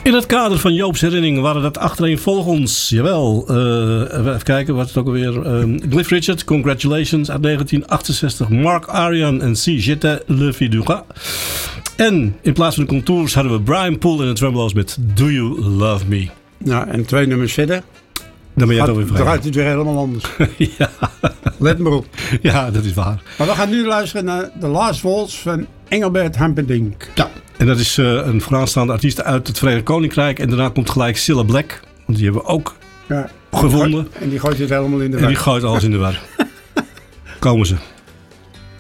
In het kader van Joop's herinneringen waren dat achtereenvolgens. Jawel. Even kijken, wat is het ook alweer? Cliff Richard, Congratulations uit 1968. Mark Arian en Si J'étais le figurant. En in plaats van de Contours hadden we Brian Poole in het Tremolo's met Do You Love Me. Nou, en 2 nummers verder. Dan ben je het alweer Dan gaat het weer helemaal anders. Ja. Let maar op. Ja, dat is waar. Maar we gaan nu luisteren naar The Last Waltz van Engelbert Humperdinck. Ja, en dat is een vooraanstaande artiest uit het Verenigd Koninkrijk. En daarna komt gelijk Cilla Black. Want die hebben we ook gevonden. En die gooit het helemaal in de war. En die gooit alles in de war. Komen ze.